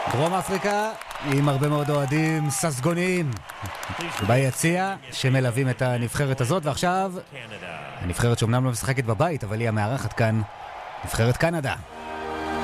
דרום אפריקה עם הרבה מאוד אוהדים ססגוניים ביציע שמלווים את הנבחרת הזאת, ועכשיו הנבחרת שאומנם לא משחקת בבית אבל היא המארחת כאן, נבחרת קנדה.